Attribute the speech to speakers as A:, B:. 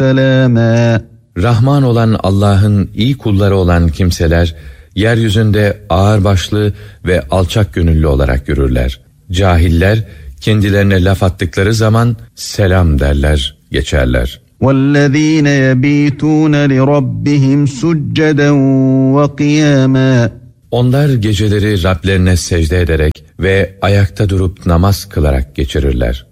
A: سَلَامًا.
B: Rahman olan Allah'ın iyi kulları olan kimseler, yeryüzünde ağırbaşlı ve alçak gönüllü olarak yürürler. Cahiller, kendilerine laf attıkları zaman selam derler, geçerler.
A: وَالَّذ۪ينَ يَب۪يتُونَ لِرَبِّهِمْ سُجَّدًا وَقِيَامًا.
B: Onlar geceleri Rablerine secde ederek ve ayakta durup namaz kılarak geçirirler.